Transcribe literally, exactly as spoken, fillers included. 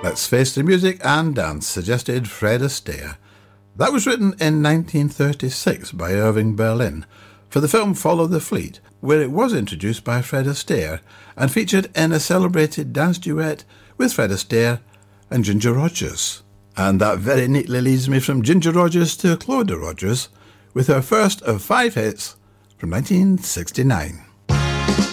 Let's face the music and dance, suggested Fred Astaire. That was written in nineteen thirty-six by Irving Berlin for the film Follow the Fleet, where it was introduced by Fred Astaire and featured in a celebrated dance duet with Fred Astaire and Ginger Rogers. And that very neatly leads me from Ginger Rogers to Claudia Rogers with her first of five hits from nineteen sixty-nine.